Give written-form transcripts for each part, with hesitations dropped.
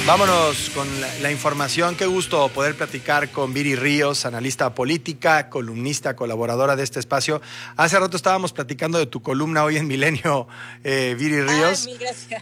Vámonos con la información. Qué gusto poder platicar con Viri Ríos, analista política, columnista, colaboradora de este espacio. Hace rato estábamos platicando de tu columna hoy en Milenio, Viri Ríos. Mil gracias.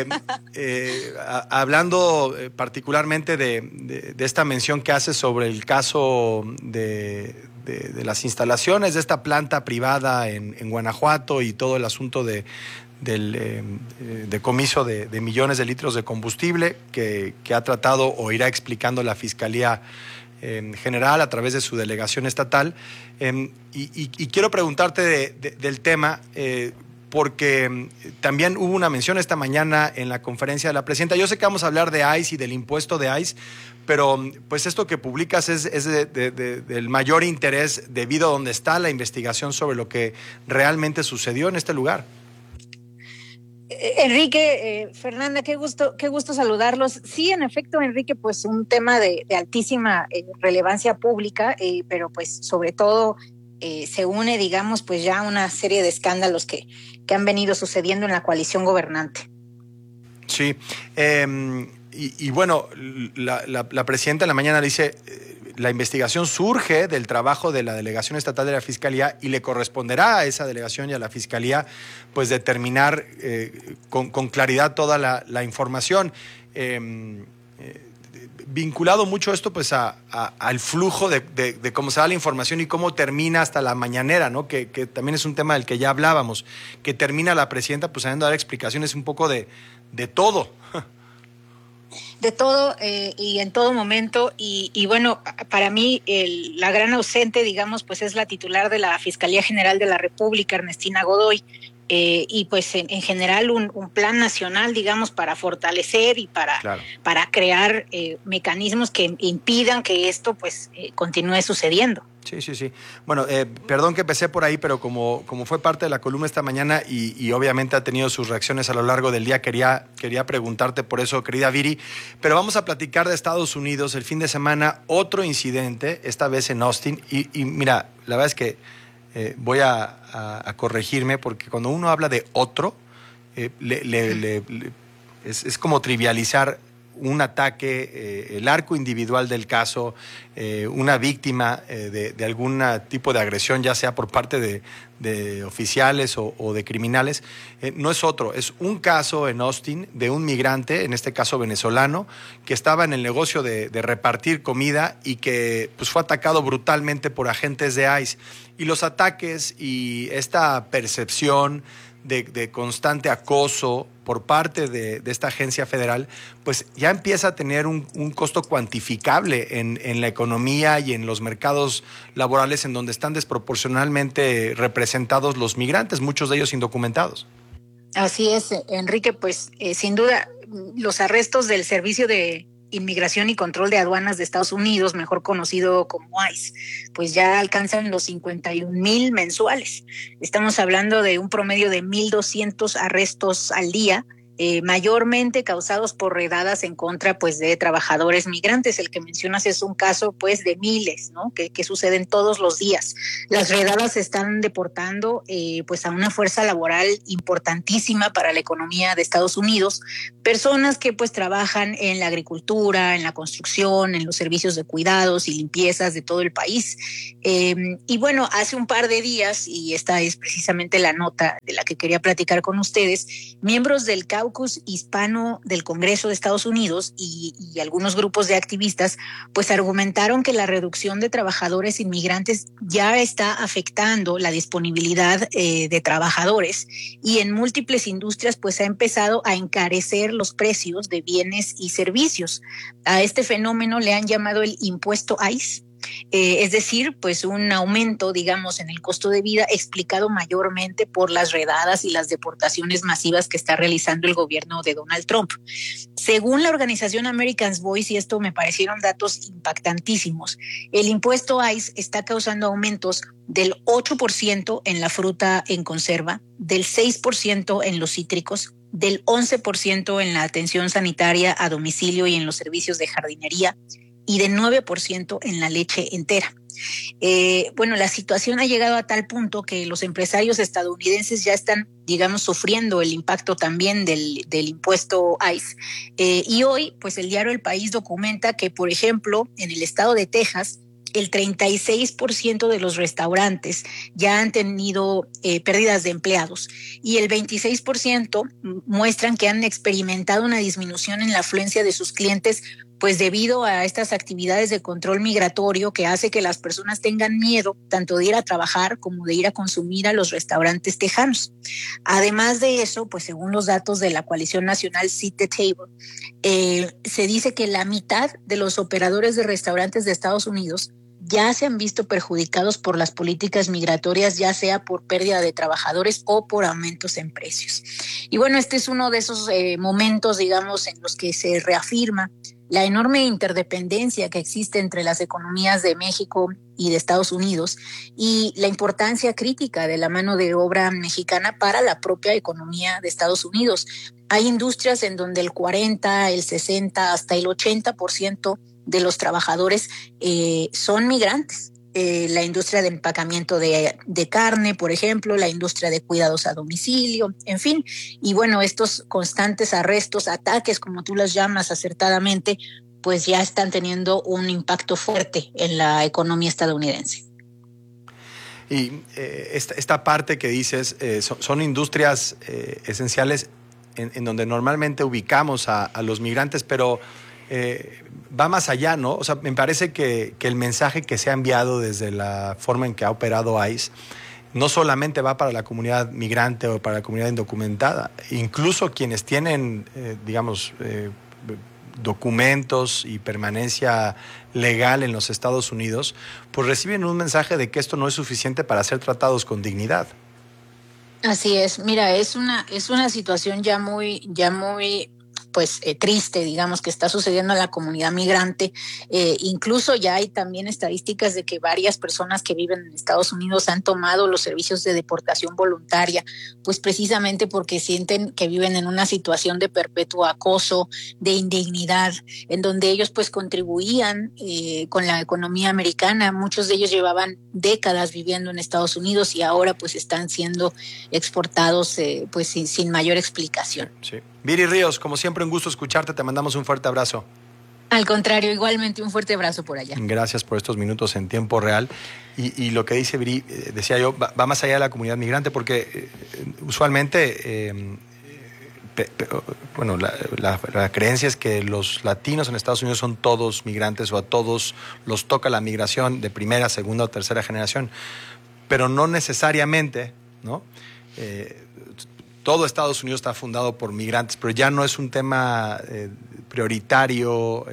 Hablando particularmente de esta mención que haces sobre el caso de las instalaciones de esta planta privada en Guanajuato y todo el asunto del decomiso de millones de litros de combustible que ha tratado o irá explicando la Fiscalía General a través de su delegación estatal. Y quiero preguntarte del tema, porque también hubo una mención esta mañana en la conferencia de la presidenta. Yo sé que vamos a hablar de ICE y del impuesto de ICE, pero pues esto que publicas es del mayor interés debido a donde está la investigación sobre lo que realmente sucedió en este lugar. Enrique, Fernanda, qué gusto saludarlos. Sí, en efecto, Enrique, pues un tema de altísima relevancia pública, pero pues sobre todo se une, digamos, pues ya una serie de escándalos que han venido sucediendo en la coalición gobernante. Sí, y bueno, la presidenta en la mañana dice, la investigación surge del trabajo de la Delegación Estatal de la Fiscalía y le corresponderá a esa delegación y a la Fiscalía pues determinar con claridad toda la información. Vinculado mucho esto pues al flujo de cómo se da la información y cómo termina hasta la mañanera, ¿no? Que también es un tema del que ya hablábamos, que termina la presidenta pues sabiendo dar explicaciones un poco de todo. De todo y en todo momento y bueno, para mí la gran ausente, digamos, pues es la titular de la Fiscalía General de la República, Ernestina Godoy, y pues en general un plan nacional, digamos, para fortalecer y para crear mecanismos que impidan que esto pues continúe sucediendo. Sí. Bueno, perdón que empecé por ahí, pero como fue parte de la columna esta mañana y obviamente ha tenido sus reacciones a lo largo del día, quería preguntarte por eso, querida Viri. Pero vamos a platicar de Estados Unidos. El fin de semana, otro incidente, esta vez en Austin. Y mira, la verdad es que voy a corregirme, porque cuando uno habla de otro, es como trivializar un ataque, el arco individual del caso, una víctima de algún tipo de agresión, ya sea por parte de oficiales o de criminales, no es otro, es un caso en Austin de un migrante, en este caso venezolano, que estaba en el negocio de repartir comida y que pues, fue atacado brutalmente por agentes de ICE. Y los ataques y esta percepción de constante acoso por parte de esta agencia federal, pues ya empieza a tener un costo cuantificable en la economía y en los mercados laborales en donde están desproporcionalmente representados los migrantes, muchos de ellos indocumentados. Así es, Enrique, pues sin duda los arrestos del Servicio de Inmigración y Control de Aduanas de Estados Unidos, mejor conocido como ICE, pues ya alcanzan los 51,000 mensuales. Estamos hablando de un promedio de 1,200 arrestos al día, mayormente causados por redadas en contra pues de trabajadores migrantes. El que mencionas es un caso pues de miles, ¿no? que suceden todos los días. Las redadas están deportando pues a una fuerza laboral importantísima para la economía de Estados Unidos, personas que pues trabajan en la agricultura, en la construcción, en los servicios de cuidados y limpiezas de todo el país. Y bueno, hace un par de días, y esta es precisamente la nota de la que quería platicar con ustedes, miembros del Caucus hispano del Congreso de Estados Unidos y algunos grupos de activistas pues argumentaron que la reducción de trabajadores inmigrantes ya está afectando la disponibilidad de trabajadores y en múltiples industrias pues ha empezado a encarecer los precios de bienes y servicios. A este fenómeno le han llamado el impuesto ICE. Es decir, pues un aumento, digamos, en el costo de vida explicado mayormente por las redadas y las deportaciones masivas que está realizando el gobierno de Donald Trump. Según la organización Americans Voice, y esto me parecieron datos impactantísimos, el impuesto ICE está causando aumentos del 8% en la fruta en conserva, del 6% en los cítricos, del 11% en la atención sanitaria a domicilio y en los servicios de jardinería, y de 9% en la leche entera. Bueno, la situación ha llegado a tal punto que los empresarios estadounidenses ya están, digamos, sufriendo el impacto también del impuesto ICE. Y hoy, pues el diario El País documenta que, por ejemplo, en el estado de Texas, el 36% de los restaurantes ya han tenido pérdidas de empleados y el 26% muestran que han experimentado una disminución en la afluencia de sus clientes, pues debido a estas actividades de control migratorio que hace que las personas tengan miedo tanto de ir a trabajar como de ir a consumir a los restaurantes tejanos. Además de eso, pues según los datos de la Coalición Nacional Seat the Table, se dice que la mitad de los operadores de restaurantes de Estados Unidos ya se han visto perjudicados por las políticas migratorias, ya sea por pérdida de trabajadores o por aumentos en precios. Y bueno, este es uno de esos momentos, digamos, en los que se reafirma la enorme interdependencia que existe entre las economías de México y de Estados Unidos y la importancia crítica de la mano de obra mexicana para la propia economía de Estados Unidos. Hay industrias en donde el 40, el 60, hasta el 80% de los trabajadores son migrantes. La industria de empacamiento de carne, por ejemplo, la industria de cuidados a domicilio, en fin. Y bueno, estos constantes arrestos, ataques, como tú los llamas acertadamente, pues ya están teniendo un impacto fuerte en la economía estadounidense. Y esta parte que dices, son industrias esenciales en donde normalmente ubicamos a los migrantes, pero va más allá, ¿no? O sea, me parece que el mensaje que se ha enviado desde la forma en que ha operado ICE no solamente va para la comunidad migrante o para la comunidad indocumentada, incluso quienes tienen, documentos y permanencia legal en los Estados Unidos, pues reciben un mensaje de que esto no es suficiente para ser tratados con dignidad. Así es, mira, es una situación ya muy pues triste, digamos, que está sucediendo en la comunidad migrante. Incluso ya hay también estadísticas de que varias personas que viven en Estados Unidos han tomado los servicios de deportación voluntaria, pues precisamente porque sienten que viven en una situación de perpetuo acoso, de indignidad, en donde ellos pues contribuían con la economía americana. Muchos de ellos llevaban décadas viviendo en Estados Unidos y ahora pues están siendo exportados pues sin mayor explicación. Sí. Viri Ríos, como siempre, un gusto escucharte. Te mandamos un fuerte abrazo. Al contrario, igualmente un fuerte abrazo por allá. Gracias por estos minutos en tiempo real. Y lo que dice Viri, decía yo, va más allá de la comunidad migrante, porque usualmente, la creencia es que los latinos en Estados Unidos son todos migrantes o a todos los toca la migración de primera, segunda o tercera generación, pero no necesariamente, ¿no? Todo Estados Unidos está fundado por migrantes, pero ya no es un tema prioritario,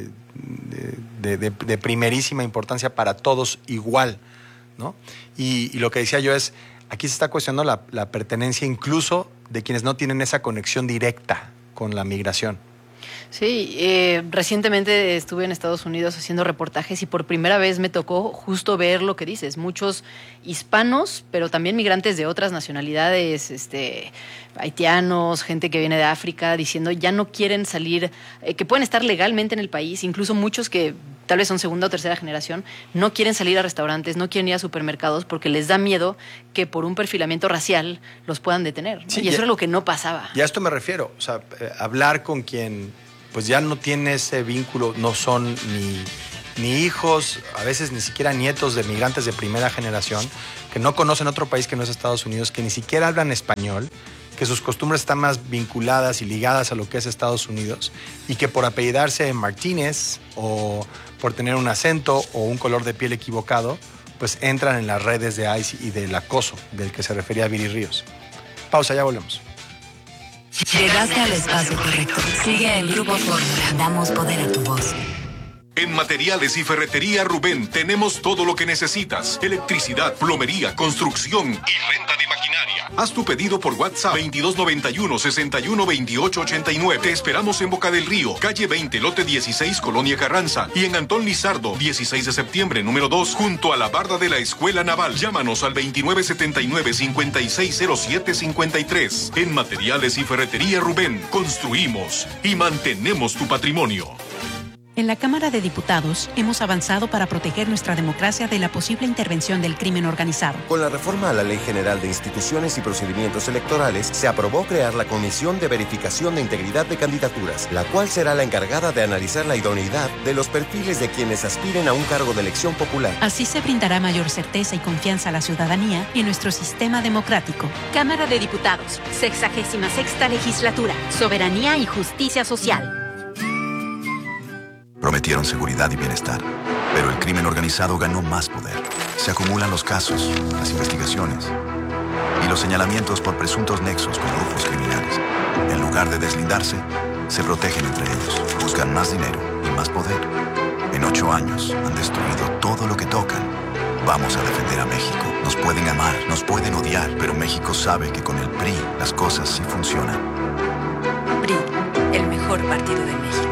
de primerísima importancia para todos igual, ¿no? Y lo que decía yo es, aquí se está cuestionando la pertenencia incluso de quienes no tienen esa conexión directa con la migración. Sí, recientemente estuve en Estados Unidos haciendo reportajes y por primera vez me tocó justo ver lo que dices, muchos hispanos, pero también migrantes de otras nacionalidades, haitianos, gente que viene de África, diciendo ya no quieren salir, que pueden estar legalmente en el país, incluso muchos que tal vez son segunda o tercera generación, no quieren salir a restaurantes, no quieren ir a supermercados porque les da miedo que por un perfilamiento racial los puedan detener, ¿no? Sí, y eso es lo que no pasaba. Y a esto me refiero, o sea, hablar con quien pues ya no tiene ese vínculo, no son ni hijos, a veces ni siquiera nietos de migrantes de primera generación, que no conocen otro país que no es Estados Unidos, que ni siquiera hablan español, que sus costumbres están más vinculadas y ligadas a lo que es Estados Unidos, y que por apellidarse Martínez o por tener un acento o un color de piel equivocado, pues entran en las redes de ICE y del acoso del que se refería Viri Ríos. Pausa, ya volvemos. Llegaste al espacio correcto. Sigue el Grupo Fórmula. Damos poder a tu voz. En Materiales y Ferretería Rubén tenemos todo lo que necesitas. Electricidad, plomería, construcción y renta de maquinaria. Haz tu pedido por WhatsApp 2291-612889. Te esperamos en Boca del Río, calle 20, lote 16, Colonia Carranza. Y en Antón Lizardo, 16 de septiembre, número 2, junto a la barda de la Escuela Naval. Llámanos al 2979-560753. En Materiales y Ferretería Rubén, construimos y mantenemos tu patrimonio. En la Cámara de Diputados hemos avanzado para proteger nuestra democracia de la posible intervención del crimen organizado. Con la reforma a la Ley General de Instituciones y Procedimientos Electorales, se aprobó crear la Comisión de Verificación de Integridad de Candidaturas, la cual será la encargada de analizar la idoneidad de los perfiles de quienes aspiren a un cargo de elección popular. Así se brindará mayor certeza y confianza a la ciudadanía y nuestro sistema democrático. Cámara de Diputados, 66ª Legislatura, Soberanía y Justicia Social. Prometieron seguridad y bienestar, pero el crimen organizado ganó más poder. Se acumulan los casos, las investigaciones y los señalamientos por presuntos nexos con grupos criminales. En lugar de deslindarse, se protegen entre ellos, buscan más dinero y más poder. En 8 años han destruido todo lo que tocan. Vamos a defender a México. Nos pueden amar, nos pueden odiar, pero México sabe que con el PRI las cosas sí funcionan. PRI, el mejor partido de México.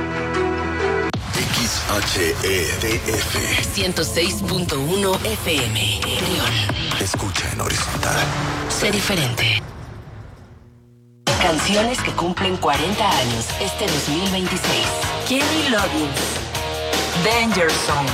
XHEDF 106.1 FM León. Escucha en horizontal. Sé diferente. Canciones que cumplen 40 años este 2026. Kenny Loggins, Danger Zone.